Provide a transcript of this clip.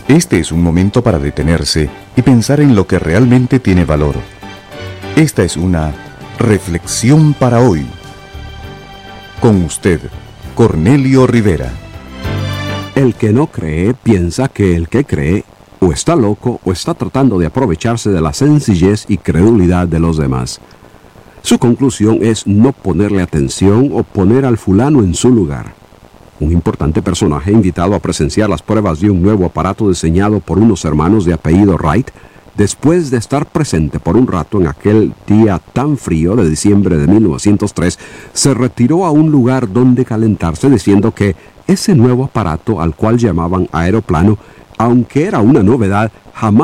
Este es un momento para detenerse y pensar en lo que realmente tiene valor. Esta es una reflexión para hoy. Con usted, Cornelio Rivera. El que no cree piensa que el que cree o está loco o está tratando de aprovecharse de la sencillez y credulidad de los demás. Su conclusión es no ponerle atención o poner al fulano en su lugar. Un importante personaje invitado a presenciar las pruebas de un nuevo aparato diseñado por unos hermanos de apellido Wright, después de estar presente por un rato en aquel día tan frío de diciembre de 1903, se retiró a un lugar donde calentarse diciendo que ese nuevo aparato, al cual llamaban aeroplano, aunque era una novedad, jamás